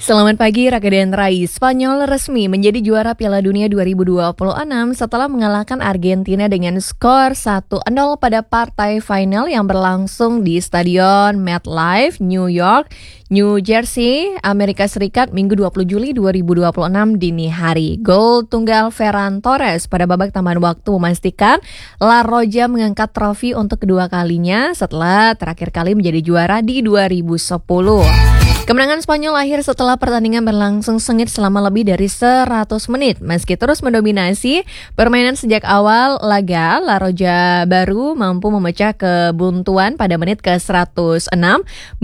Selamat pagi, Raka dan Rai. Spanyol resmi menjadi juara Piala Dunia 2026 setelah mengalahkan Argentina dengan skor 1-0 pada partai final yang berlangsung di Stadion MetLife, New York, New Jersey, Amerika Serikat, Minggu 20 Juli 2026 dini hari. Gol tunggal Ferran Torres pada babak tambahan waktu memastikan La Roja mengangkat trofi untuk kedua kalinya setelah terakhir kali menjadi juara di 2010. Kemenangan Spanyol lahir setelah pertandingan berlangsung sengit selama lebih dari 100 menit. Meski terus mendominasi permainan sejak awal laga, La Roja baru mampu memecah kebuntuan pada menit ke-106